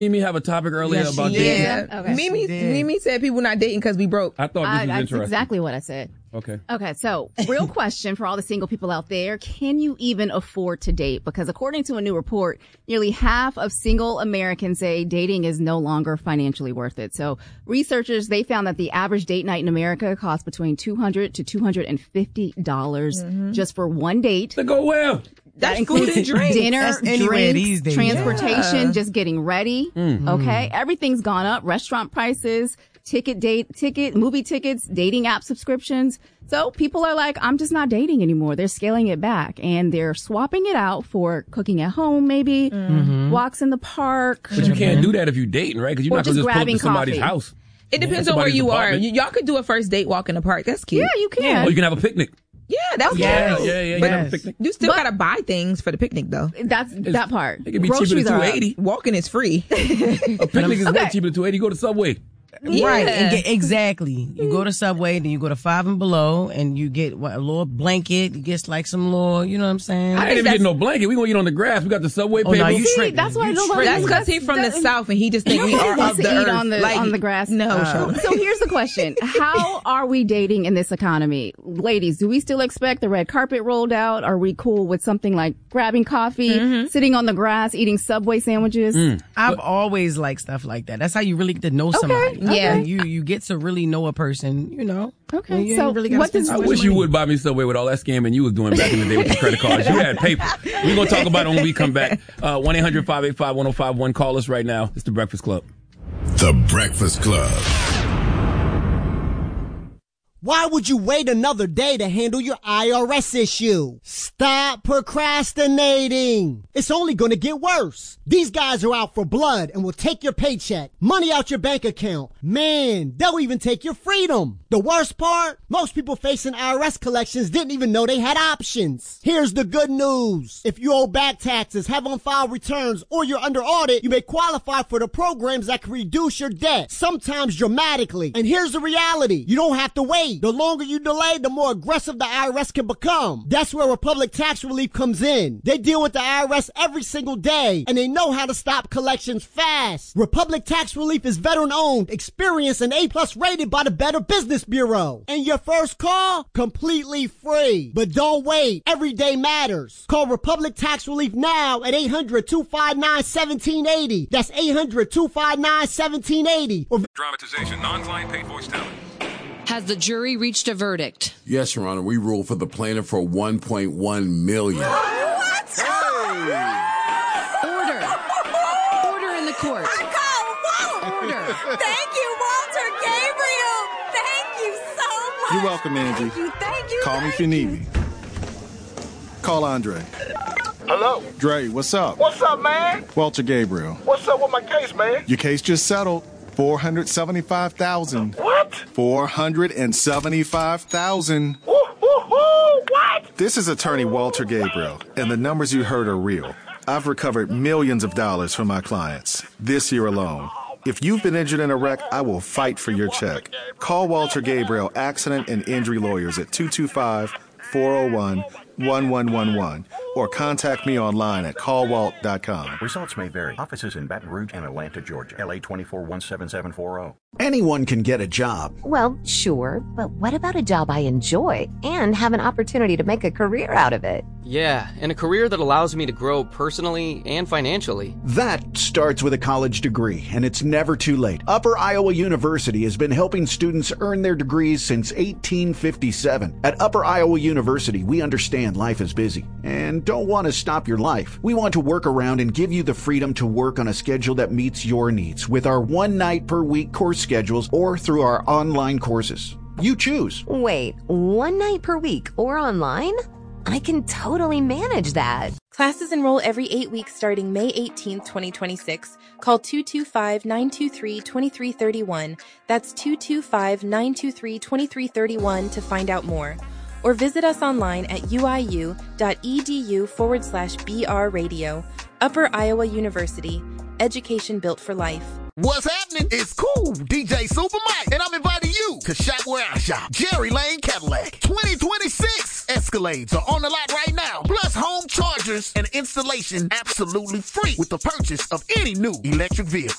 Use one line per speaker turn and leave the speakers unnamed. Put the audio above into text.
Mimi have a topic earlier about dating.
Yeah. Okay. Mimi said people not dating because we broke.
I thought this was interesting.
That's exactly what I said.
Okay.
Okay, so real question for all the single people out there. Can you even afford to date? Because according to a new report, nearly half of single Americans say dating is no longer financially worth it. So researchers, they found that the average date night in America costs between $200 to $250 just for one date.
To go well.
That includes dinner, drinks, transportation,
Yeah.
just getting ready. Okay. Everything's gone up. Restaurant prices, movie tickets, dating app subscriptions. So people are like, I'm just not dating anymore. They're scaling it back and they're swapping it out for cooking at home, maybe walks in the park.
But you can't do that if you're dating, right? Because you're not going to just pull up to somebody's house.
It depends on where you are. Y'all could do a first date walk in the park. That's cute.
Yeah, you can.
Or you can have a picnic.
Yeah, that's cute.
Yeah. You can have a picnic.
You still gotta buy things for the picnic though.
That's that part.
It can be cheaper than $280.
Walking is free.
A picnic is way cheaper than $280. You go to Subway.
Yeah.
Right, and exactly. You go to Subway, then you go to Five and Below, and you get a little blanket. You get like some little, you know what I'm saying?
I ain't even getting no blanket. We gonna eat on the grass. We got the Subway paper.
No, you
See,
tripping.
that's why
You
nobody.
That's because he's from the South and he just thinks we are
wants
of
to
the
eat
earth.
on the grass.
No,
So here's the question: how are we dating in this economy, ladies? Do we still expect the red carpet rolled out? Are we cool with something like grabbing coffee, sitting on the grass, eating Subway sandwiches?
I've always liked stuff like that. That's how you really get to know somebody.
Yeah.
You get to really know a person, you know.
Okay,
You
so
ain't really gotta
what
spend
does-
so
I
much
wish you
money.
would buy me Subway with all that scamming you was doing back in the day with your credit cards. You had paper. We're going to talk about it when we come back. 1-800-585-1051. Call us right now. It's The Breakfast Club.
The Breakfast Club.
Why would you wait another day to handle your IRS issue? Stop procrastinating. It's only going to get worse. These guys are out for blood and will take your paycheck, money out your bank account. Man, they'll even take your freedom. The worst part? Most people facing IRS collections didn't even know they had options. Here's the good news. If you owe back taxes, have on-file returns, or you're under audit, you may qualify for the programs that can reduce your debt, sometimes dramatically. And here's the reality. You don't have to wait. The longer you delay, the more aggressive the IRS can become. That's where Republic Tax Relief comes in. They deal with the IRS every single day, and they know how to stop collections fast. Republic Tax Relief is veteran-owned, experienced, and A+ rated by the Better Business Bureau. And your first call? Completely free. But don't wait. Every day matters. Call Republic Tax Relief now at 800-259-1780. That's 800-259-1780. Or
Dramatization, non-client paid voice talent.
Has the jury reached a verdict?
Yes, Your Honor. We ruled for the plaintiff for $1.1 million.
Order in the court. Order.
Thank you, Walter Gabriel. Thank you so much.
You're welcome, Angie.
Thank you.
Call me if you need me. Call Andre.
Hello?
Dre, what's up?
What's up, man?
Walter Gabriel.
What's up with my case, man?
Your case just settled. $475,000.
What?
$475,000.
What?
This is attorney Walter Gabriel, and the numbers you heard are real. I've recovered millions of dollars from my clients this year alone. If you've been injured in a wreck, I will fight for your check. Call Walter Gabriel Accident and Injury Lawyers at 225-401-1111 or contact me online at callwalt.com.
Results may vary. Offices in Baton Rouge and Atlanta, Georgia. LA 2417740.
Anyone can get a job.
Well, sure, but what about a job I enjoy and have an opportunity to make a career out of it?
Yeah, and a career that allows me to grow personally and financially.
That starts with a college degree, and it's never too late. Upper Iowa University has been helping students earn their degrees since 1857. At Upper Iowa University, we understand life is busy and don't want to stop your life. We want to work around and give you the freedom to work on a schedule that meets your needs with our 1 night per week course schedules or through our online courses. You choose.
Wait, 1 night per week or online? I can totally manage that.
Classes enroll every 8 weeks starting May 18th, 2026. Call 225-923-2331. That's 225-923-2331 to find out more. Or visit us online at uiu.edu/BR Radio. Upper Iowa University. Education built for life.
What's happening? It's cool. DJ Super Mike. And I'm inviting you to shop where I shop. Jerry Lane Cadillac. 2026 Escalades are on the lot right now. Plus home chargers and installation absolutely free with the purchase of any new electric vehicle.